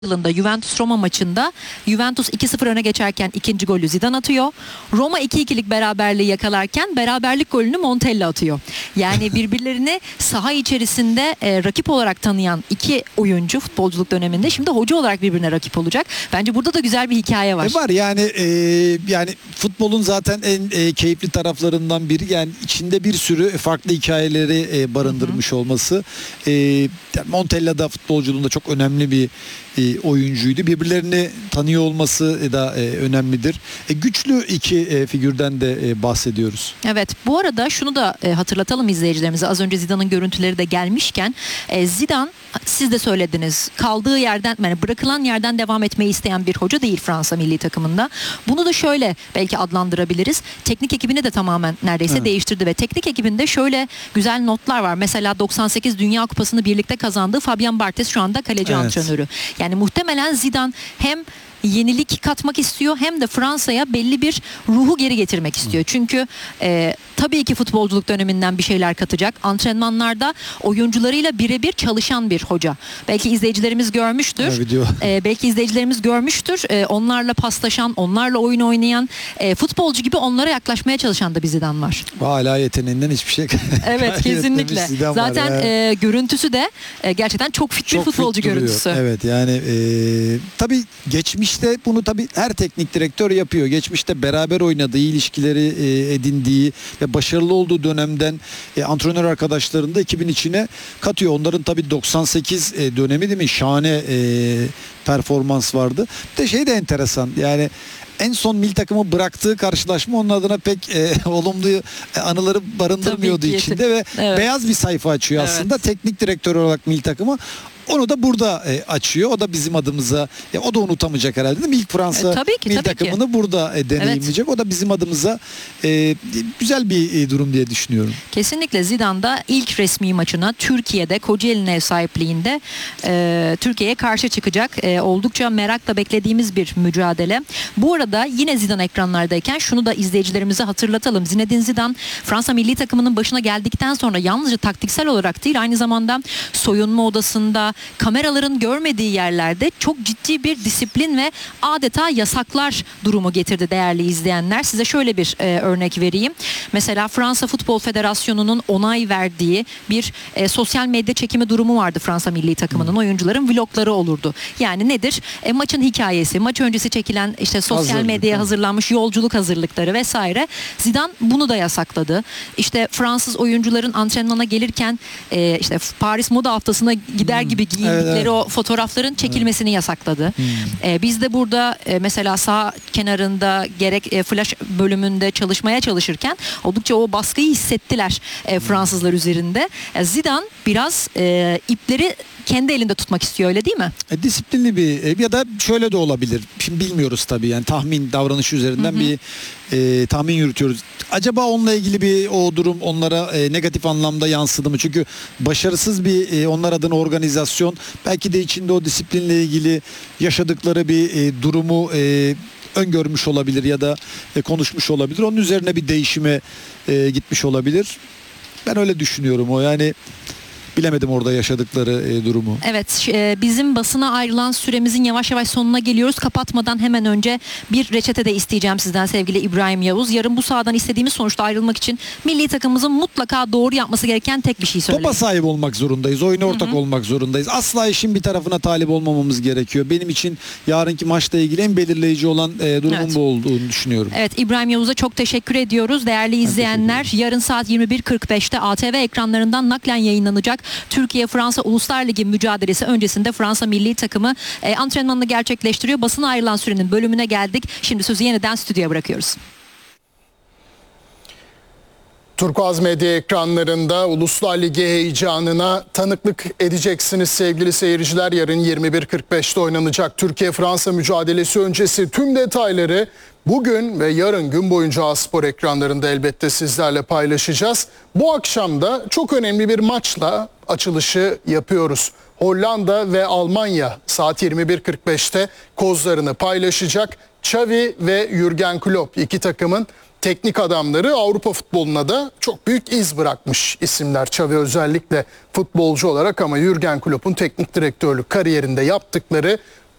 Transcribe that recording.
yılında Juventus-Roma maçında Juventus 2-0 öne geçerken ikinci golü Zidane atıyor. Roma 2-2'lik beraberliği yakalarken beraberlik golünü Montella atıyor. Yani birbirlerini saha içerisinde rakip olarak tanıyan iki oyuncu futbolculuk döneminde şimdi hoca olarak birbirine rakip olacak. Bence burada da güzel bir hikaye var. Var yani futbolun zaten en keyifli taraflarından biri, yani içinde bir sürü farklı hikayeleri barındırmış olması. Montella da futbolculuğunda çok önemli bir oyuncuydu. Birbirlerini tanıyor olması da önemlidir. Güçlü iki figürden de bahsediyoruz. Evet, bu arada şunu da hatırlatalım izleyicilerimize. Az önce Zidane'ın görüntüleri de gelmişken Zidane, siz de söylediniz, kaldığı yerden, yani bırakılan yerden devam etmeyi isteyen bir hoca değil Fransa milli takımında. Bunu da şöyle belki adlandırabiliriz. Teknik ekibini de tamamen neredeyse değiştirdi ve teknik ekibinde şöyle güzel notlar var. Mesela 98 Dünya Kupası'nı birlikte kazandığı Fabian Barthez şu anda kaleci antrenörü. Yani muhtemelen Zidane hem yenilik katmak istiyor hem de Fransa'ya belli bir ruhu geri getirmek istiyor. Çünkü tabii ki futbolculuk döneminden bir şeyler katacak. Antrenmanlarda oyuncularıyla birebir çalışan bir hoca. Belki izleyicilerimiz görmüştür. Belki izleyicilerimiz görmüştür. Onlarla paslaşan, onlarla oyun oynayan, futbolcu gibi onlara yaklaşmaya çalışan da bir Zidane var. Hala yeteneğinden hiçbir şey Evet, kesinlikle. Zaten yani. Görüntüsü de gerçekten çok fit bir futbolcu görüntüsü. Evet, yani tabii geçmişte bunu tabii her teknik direktör yapıyor. Geçmişte beraber oynadığı, ilişkileri edindiği ve başarılı olduğu dönemden antrenör arkadaşlarını da ekibin içine katıyor. Onların tabii 98 dönemi değil mi? Şahane performans vardı. Bir de şey de enteresan, yani en son milli takımı bıraktığı karşılaşma onun adına pek olumlu anıları barındırmıyordu içinde ve beyaz bir sayfa açıyor aslında teknik direktör olarak milli takımı. Onu da burada açıyor. O da bizim adımıza, o da unutamayacak herhalde değil mi? İlk Fransa milli takımını burada deneyimleyecek. O da bizim adımıza güzel bir durum diye düşünüyorum. Kesinlikle. Zidane da ilk resmi maçına Türkiye'de Kocaeli'nin ev sahipliğinde Türkiye'ye karşı çıkacak. Oldukça merakla beklediğimiz bir mücadele. Bu arada yine Zidane ekranlardayken şunu da izleyicilerimize hatırlatalım. Zinedine Zidane Fransa milli takımının başına geldikten sonra yalnızca taktiksel olarak değil, aynı zamanda soyunma odasında, kameraların görmediği yerlerde çok ciddi bir disiplin ve adeta yasaklar durumu getirdi değerli izleyenler. Size şöyle bir örnek vereyim. Mesela Fransa Futbol Federasyonu'nun onay verdiği bir sosyal medya çekimi durumu vardı Fransa milli takımının. Oyuncuların vlogları olurdu. Yani nedir? Maçın hikayesi, maç öncesi çekilen işte sosyal medyaya hazırlanmış yolculuk hazırlıkları vesaire. Zidane bunu da yasakladı. İşte Fransız oyuncuların antrenmana gelirken işte Paris Moda Haftası'na gider gibi giyindikleri o fotoğrafların çekilmesini yasakladı. Biz de burada mesela sağ kenarında gerek flash bölümünde çalışırken oldukça o baskıyı hissettiler Fransızlar üzerinde. Zidane biraz ipleri kendi elinde tutmak istiyor, öyle değil mi? Disiplinli bir, ya da şöyle de olabilir. Şimdi bilmiyoruz tabii, yani tahmin, davranış üzerinden bir tahmin yürütüyoruz. Acaba onunla ilgili bir o durum onlara negatif anlamda yansıdı mı? Çünkü başarısız bir onlar adına organizasyon belki de içinde o disiplinle ilgili yaşadıkları bir durumu öngörmüş olabilir ya da konuşmuş olabilir. Onun üzerine bir değişime gitmiş olabilir. Ben öyle düşünüyorum o, yani bilemedim orada yaşadıkları durumu. Evet, bizim basına ayrılan süremizin yavaş yavaş sonuna geliyoruz. Kapatmadan hemen önce bir reçete de isteyeceğim sizden sevgili İbrahim Yavuz. Yarın bu sahadan istediğimiz sonuçta ayrılmak için milli takımımızın mutlaka doğru yapması gereken tek bir şey söyleyin. Topa sahip olmak zorundayız. Oyuna ortak olmak zorundayız. Asla işin bir tarafına talip olmamamız gerekiyor. Benim için yarınki maçla ilgili en belirleyici olan durumun bu olduğunu düşünüyorum. Evet, İbrahim Yavuz'a çok teşekkür ediyoruz. Değerli izleyenler, yarın saat 21.45'te ATV ekranlarından naklen yayınlanacak Türkiye-Fransa Uluslar Ligi mücadelesi öncesinde Fransa milli takımı antrenmanını gerçekleştiriyor. Basına ayrılan sürenin bölümüne geldik. Şimdi sözü yeniden stüdyoya bırakıyoruz. Turkuaz Medya ekranlarında Uluslar Ligi heyecanına tanıklık edeceksiniz sevgili seyirciler. Yarın 21.45'te oynanacak Türkiye-Fransa mücadelesi öncesi tüm detayları bugün ve yarın gün boyunca A-Spor ekranlarında elbette sizlerle paylaşacağız. Bu akşam da çok önemli bir maçla açılışı yapıyoruz. Hollanda ve Almanya saat 21.45'te kozlarını paylaşacak. Xavi ve Jürgen Klopp iki takımın teknik adamları, Avrupa futboluna da çok büyük iz bırakmış isimler. Xavi özellikle futbolcu olarak, ama Jürgen Klopp'un teknik direktörlük kariyerinde yaptıkları